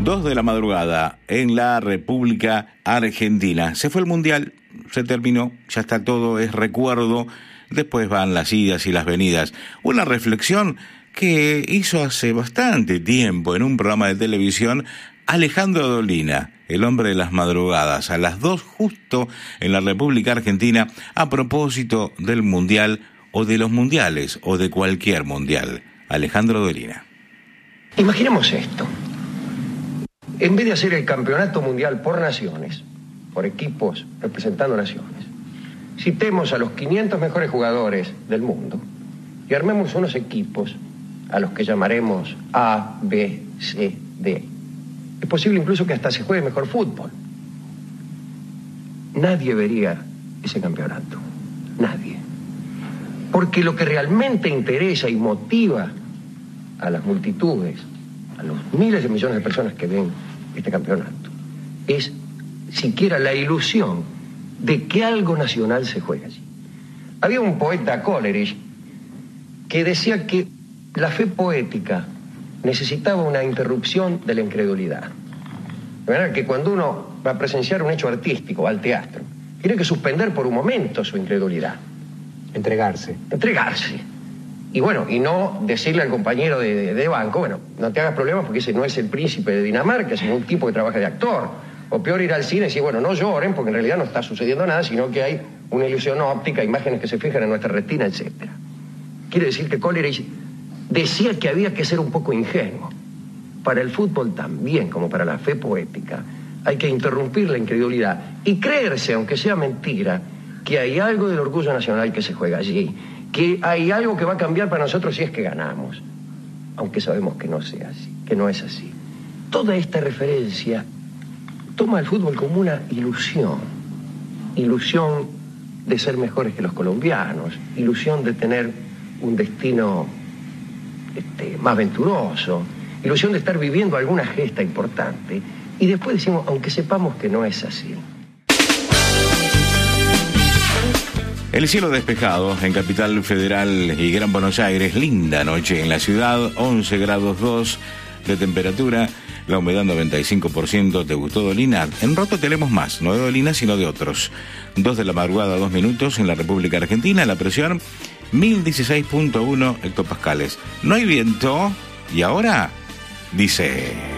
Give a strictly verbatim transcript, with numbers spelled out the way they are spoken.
Dos de la madrugada en la República Argentina. Se fue el Mundial, se terminó, ya está todo, es recuerdo. Después van las idas y las venidas. Una reflexión que hizo hace bastante tiempo en un programa de televisión Alejandro Dolina, el hombre de las madrugadas, a las dos justo en la República Argentina, a propósito del Mundial o de los mundiales o de cualquier mundial. Alejandro Dolina. Imaginemos esto. En vez de hacer el campeonato mundial por naciones, por equipos representando naciones, citemos a los quinientos mejores jugadores del mundo y armemos unos equipos a los que llamaremos A, B, C, D. Es posible incluso que hasta se juegue mejor fútbol. Nadie vería ese campeonato. Nadie. Porque lo que realmente interesa y motiva a las multitudes, a los miles de millones de personas que ven este campeonato, es siquiera la ilusión de que algo nacional se juega allí. Había un poeta, Coleridge, que decía que la fe poética necesitaba una interrupción de la incredulidad. De manera que cuando uno va a presenciar un hecho artístico, va al teatro, tiene que suspender por un momento su incredulidad. Entregarse. Entregarse. Y bueno, y no decirle al compañero de, de, de banco, bueno, no te hagas problemas porque ese no es el príncipe de Dinamarca, sino un tipo que trabaja de actor. O peor, ir al cine y decir, bueno, no lloren porque en realidad no está sucediendo nada, sino que hay una ilusión óptica, imágenes que se fijan en nuestra retina, etcétera. Quiere decir que Coleridge decía que había que ser un poco ingenuo. Para el fútbol también, como para la fe poética, hay que interrumpir la incredulidad y creerse, aunque sea mentira, que hay algo del orgullo nacional que se juega allí, que hay algo que va a cambiar para nosotros si es que ganamos, aunque sabemos que no sea así, que no es así. Toda esta referencia toma el fútbol como una ilusión, ilusión de ser mejores que los colombianos, ilusión de tener un destino este, más venturoso, ilusión de estar viviendo alguna gesta importante, y después decimos, aunque sepamos que no es así. El cielo despejado en Capital Federal y Gran Buenos Aires, linda noche en la ciudad, once grados dos de temperatura, la humedad noventa y cinco por ciento. ¿Te gustó, Dolina? En Roto tenemos más, no de Dolina, sino de otros. Dos de la madrugada, dos minutos en la República Argentina, la presión mil dieciséis punto uno hectopascales. No hay viento y ahora dice...